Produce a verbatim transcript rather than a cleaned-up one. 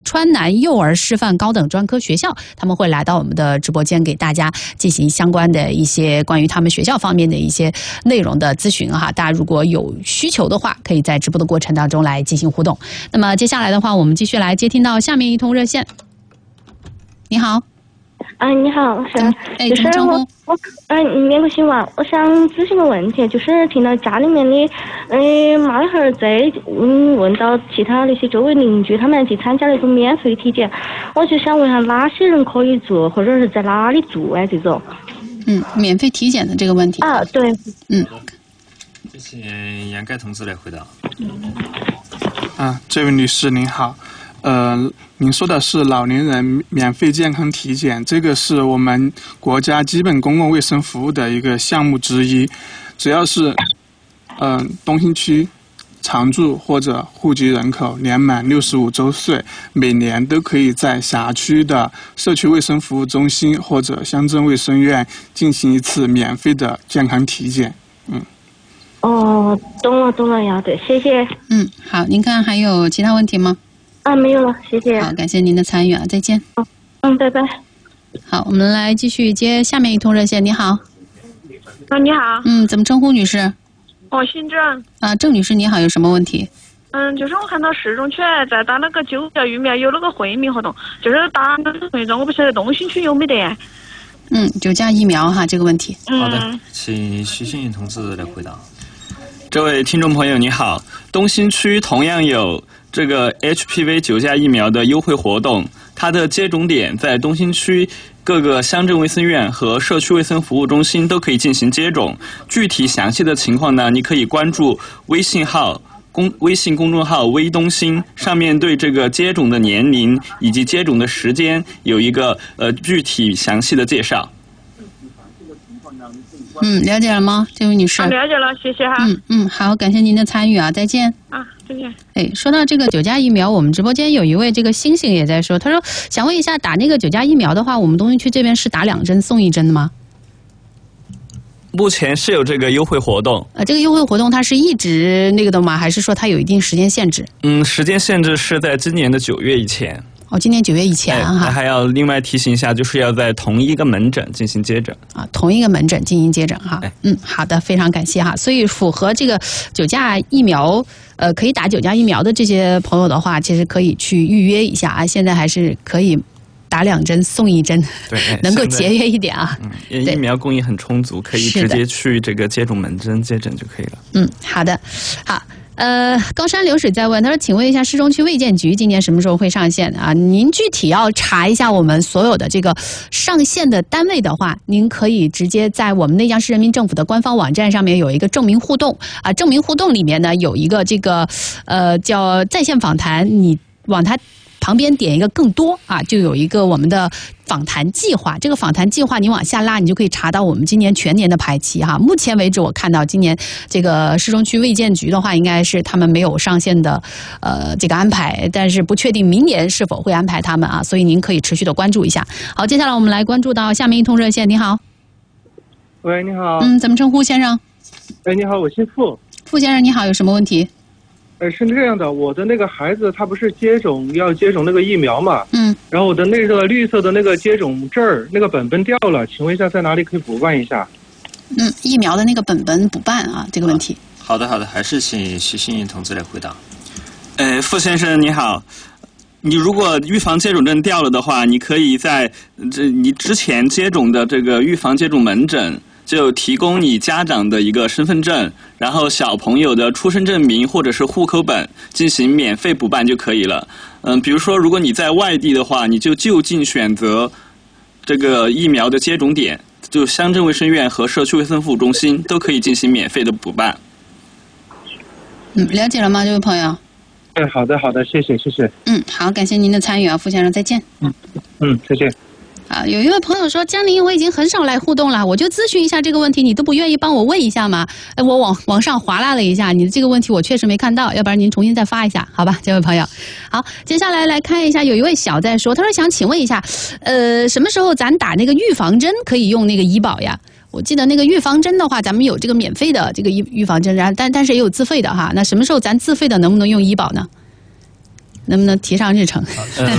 川南幼儿师范高等专科学校，他们会来到我们的直播间给大家进行相关的一些关于他们学校方面的一些内容的咨询哈。大家如果有需求的话，可以在直播的过程当中来进行互动。那么接下来的话，我们继续来接听到下面一通热线。你好。 啊，你好，我想哎， 就是我我嗯，连个新闻，我想咨询个问题，就是听到家里面的嗯妈孩儿在嗯问到其他那些周围邻居，他们去参加那种免费体检，我就想问下哪些人可以做，或者是在哪里做啊这种。 嗯，免费体检的这个问题啊，对， 嗯， 请杨盖同志来回答。 啊，这位女士您好。呃，您说的是老年人免费健康体检，这个是我们国家基本公共卫生服务的一个项目之一。只要是，嗯、呃，东兴区常住或者户籍人口年满六十五周岁，每年都可以在辖区的社区卫生服务中心或者乡镇卫生院进行一次免费的健康体检。嗯。 哦，懂了懂了呀，对，谢谢。 嗯，好，您看还有其他问题吗？ 啊，没有了，谢谢。 好，感谢您的参与啊，再见。 嗯，拜拜。 好，我们来继续接下面一通热线。你好。 啊，你好。 嗯，怎么称呼女士？ 我姓郑。 啊，郑女士你好，有什么问题？ 嗯，就是我看到市中区在打那个九价疫苗有那个惠民活动，就是打那个那种，我不晓得东兴区有没得。 嗯，九价疫苗哈，这个问题。 好的，请徐新颖同志来回答。这位听众朋友你好，东兴区同样有这个 H P V 九价疫苗的优惠活动，它的接种点在东兴区各个乡镇卫生院和社区卫生服务中心都可以进行接种。具体详细的情况呢，你可以关注微信号公微信公众号微东兴，上面对这个接种的年龄以及接种的时间有一个呃具体详细的介绍。 嗯，了解了吗，这位女士？ 啊，了解了，谢谢哈。 嗯嗯，好，感谢您的参与啊，再见。 啊，再见。 哎，说到这个九价疫苗，我们直播间有一位这个星星也在说，他说想问一下，打那个九价疫苗的话，我们东兴区这边是打两针送一针的吗？ 目前是有这个优惠活动。 呃，这个优惠活动它是一直那个的吗？还是说它有一定时间限制？ 嗯，时间限制是在今年的九月以前。 哦，今年九月以前哈、 哎。还要另外提醒一下，就是要在同一个门诊进行接诊啊，同一个门诊进行接诊哈。 哎、 嗯，好的，非常感谢哈。所以符合这个九价疫苗，呃，可以打九价疫苗的这些朋友的话，其实可以去预约一下啊。现在还是可以打两针送一针， 对， 能够节约一点啊。 嗯，疫苗供应很充足，可以直接去这个接种门诊接诊就可以了。 嗯，好的，好。呃，高山流水在问，他说：“请问一下，市中区卫健局今年什么时候会上线啊？您具体要查一下我们所有的这个上线的单位的话，您可以直接在我们内江市人民政府的官方网站上面有一个证明互动啊，证明互动里面呢有一个这个呃叫在线访谈，你往它旁边点一个更多啊，就有一个我们的访谈计划。这个访谈计划你往下拉，你就可以查到我们今年全年的排期哈。目前为止，我看到今年这个市中区卫健局的话，应该是他们没有上线的呃这个安排，但是不确定明年是否会安排他们啊，所以您可以持续的关注一下。好，接下来我们来关注到下面一通热线。你好， 喂，你好。 嗯，怎么称呼先生？ 哎，你好，我姓傅。 傅先生你好，有什么问题？ 呃，是这样的，我的那个孩子他不是接种要接种那个疫苗嘛， 嗯， 然后我的那个绿色的那个接种证儿那个本本掉了，请问一下在哪里可以补办一下？ 嗯，疫苗的那个本本补办啊，这个问题。 啊、好的好的，还是请徐新颖同志来回答。呃，傅先生你好，你如果预防接种证掉了的话，你可以在这你之前接种的这个预防接种门诊，就提供你家长的一个身份证，然后小朋友的出生证明或者是户口本进行免费补办就可以了。嗯，比如说如果你在外地的话，你就就近选择这个疫苗的接种点，就乡镇卫生院和社区卫生服务中心都可以进行免费的补办。 嗯，了解了吗，这位朋友？ 哎，好的好的，谢谢谢谢。 嗯，好，感谢您的参与啊，傅先生，再见。 嗯嗯，再见。 啊，有一位朋友说，江林，我已经很少来互动了，我就咨询一下这个问题，你都不愿意帮我问一下吗？哎，我往往上划拉了一下，你的这个问题我确实没看到，要不然您重新再发一下，好吧，这位朋友。好，接下来来看一下，有一位小在说，他说想请问一下，呃，什么时候咱打那个预防针可以用那个医保呀？我记得那个预防针的话，咱们有这个免费的这个预预防针，然后但但是也有自费的哈。那什么时候咱自费的能不能用医保呢？能不能提上日程？